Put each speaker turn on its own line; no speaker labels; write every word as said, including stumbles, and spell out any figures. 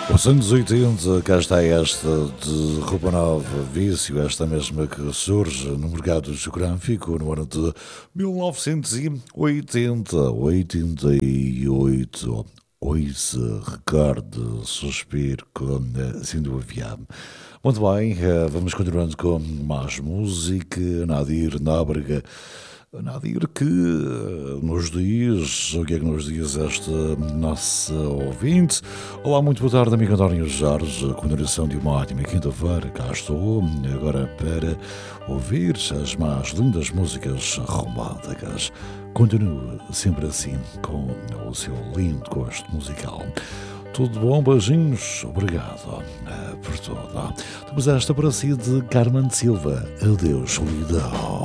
Os anos oitenta, cá está esta de Roupa Nova, Vício, esta mesma que surge no mercado geográfico no ano de mil novecentos e oitenta, oitenta e oito. Hoje, recorde, suspiro com Cindy Aviam. Muito bem, vamos continuando com mais música. Nadir Nóbrega. Nadir, que nos diz, o que é que nos diz esta nossa ouvinte? Olá, muito boa tarde, amigo António Jorge, com a direção de uma ótima quinta-feira. Cá estou, agora para ouvir as mais lindas músicas românticas. Continue sempre assim, com o seu lindo gosto musical. Tudo bom, beijinhos, obrigado por tudo. Temos esta para si de Carmen Silva. Adeus, solidão.